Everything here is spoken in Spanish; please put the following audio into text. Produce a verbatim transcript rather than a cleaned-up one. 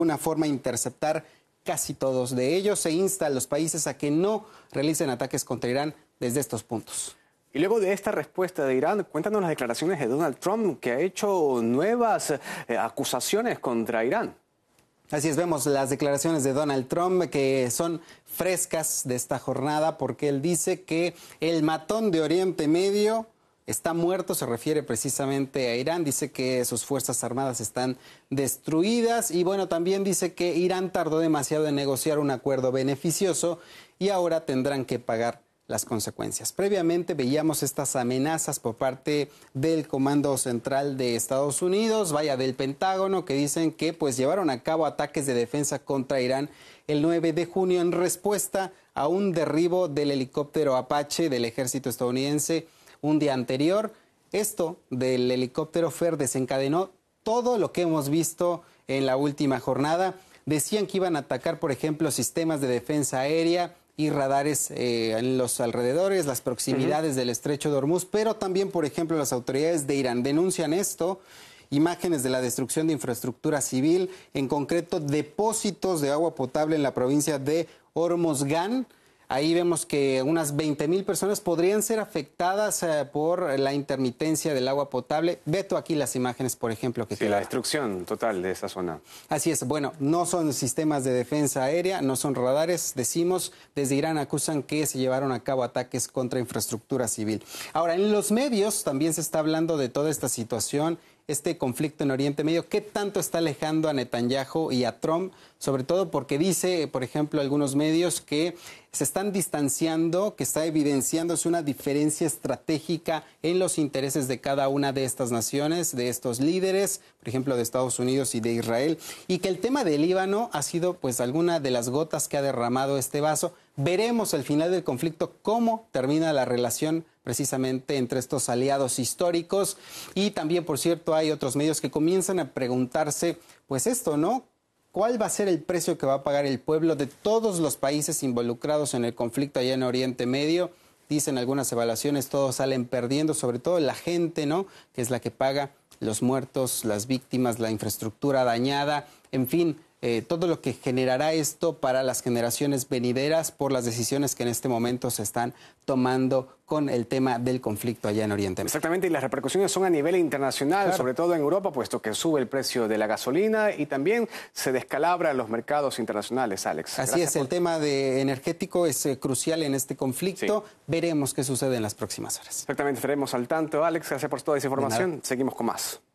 una forma interceptar casi todos de ellos. Se insta a los países a que no realicen ataques contra Irán desde estos puntos. Y luego de esta respuesta de Irán, cuéntanos las declaraciones de Donald Trump, que ha hecho nuevas eh, acusaciones contra Irán. Así es, vemos las declaraciones de Donald Trump que son frescas de esta jornada porque él dice que el matón de Oriente Medio está muerto, se refiere precisamente a Irán, dice que sus fuerzas armadas están destruidas y bueno, también dice que Irán tardó demasiado en negociar un acuerdo beneficioso y ahora tendrán que pagar las consecuencias. Previamente veíamos estas amenazas por parte del Comando Central de Estados Unidos, vaya del Pentágono, que dicen que pues llevaron a cabo ataques de defensa contra Irán el nueve de junio en respuesta a un derribo del helicóptero Apache del ejército estadounidense un día anterior. Esto del helicóptero Fer desencadenó todo lo que hemos visto en la última jornada. Decían que iban a atacar, por ejemplo, sistemas de defensa aérea y radares eh, en los alrededores, las proximidades uh-huh. del estrecho de Hormuz, pero también, por ejemplo, las autoridades de Irán denuncian esto, imágenes de la destrucción de infraestructura civil, en concreto depósitos de agua potable en la provincia de Hormozgán. Ahí vemos que unas veinte mil personas podrían ser afectadas eh, por la intermitencia del agua potable. Ve tú aquí las imágenes, por ejemplo. Que sí, la destrucción total de esa zona. Así es. Bueno, no son sistemas de defensa aérea, no son radares. Decimos, desde Irán acusan que se llevaron a cabo ataques contra infraestructura civil. Ahora, en los medios también se está hablando de toda esta situación, este conflicto en Oriente Medio. ¿Qué tanto está alejando a Netanyahu y a Trump? Sobre todo porque dice, por ejemplo, algunos medios que se están distanciando, que está evidenciándose una diferencia estratégica en los intereses de cada una de estas naciones, de estos líderes, por ejemplo, de Estados Unidos y de Israel, y que el tema del Líbano ha sido pues alguna de las gotas que ha derramado este vaso. Veremos al final del conflicto cómo termina la relación precisamente entre estos aliados históricos. Y también, por cierto, hay otros medios que comienzan a preguntarse, pues esto, ¿no? ¿Cuál va a ser el precio que va a pagar el pueblo de todos los países involucrados en el conflicto allá en Oriente Medio? Dicen algunas evaluaciones, todos salen perdiendo, sobre todo la gente, ¿no? Que es la que paga los muertos, las víctimas, la infraestructura dañada, en fin, eh, todo lo que generará esto para las generaciones venideras por las decisiones que en este momento se están tomando con el tema del conflicto allá en Oriente Medio. Exactamente, y las repercusiones son a nivel internacional, claro. Sobre todo en Europa, puesto que sube el precio de la gasolina y también se descalabran los mercados internacionales, Alex. Así Gracias es, por... el tema de energético es eh, crucial en este conflicto. Sí. Veremos qué sucede en las próximas horas. Exactamente, estaremos al tanto. Alex, gracias por toda esa información. Seguimos con más.